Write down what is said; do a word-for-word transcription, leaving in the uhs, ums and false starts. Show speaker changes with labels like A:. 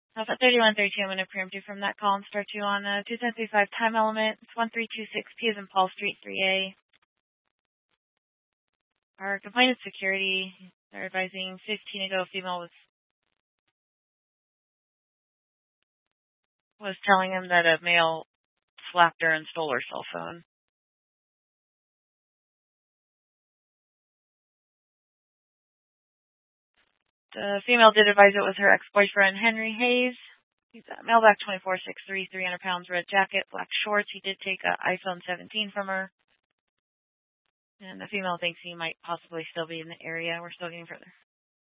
A: Alpha thirty-one thirty-two, I'm going to preempt you from that call and start you on a two seven three five time element. It's one three two six P as in Paul Street, three A. Our complaint is security. They're advising fifteen ago, female was was telling him that a male slapped her and stole her cell phone. The female did advise it was her ex-boyfriend, Henry Hayes. He's a mailback twenty-four six three, three hundred pounds, red jacket, black shorts. He did take an iPhone seventeen from her. And the female thinks he might possibly still be in the area. We're still getting further.